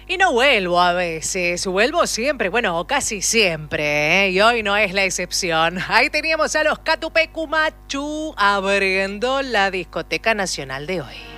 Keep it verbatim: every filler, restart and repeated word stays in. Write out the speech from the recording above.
Y no vuelvo a veces, vuelvo siempre, bueno, casi siempre, ¿eh? Y hoy no es la excepción. Ahí teníamos a los Catupecu Machu abriendo la discoteca nacional de hoy.